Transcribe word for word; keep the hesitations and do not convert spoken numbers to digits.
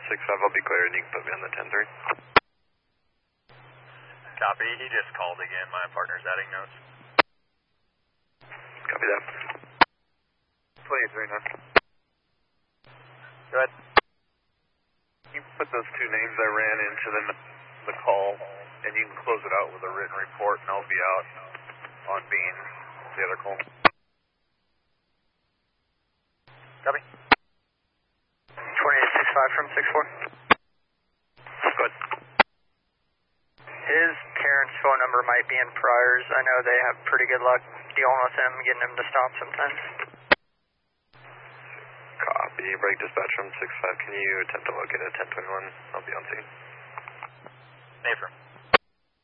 six five, I'll be clear and you can put me on the ten three. Copy, he just called again, my partner's adding notes. Copy that. twenty-three now. Go ahead. You put those two names I ran into the, the call, and you can close it out with a written report, and I'll be out on being the other call. Copy. twenty-eight six five from six four. Good. His parents' phone number might be in priors. I know they have pretty good luck dealing with him, getting him to stop sometimes. Copy. Break dispatch from six five. Can you attempt to locate a ten twenty-one? I'll be on scene. Affirm.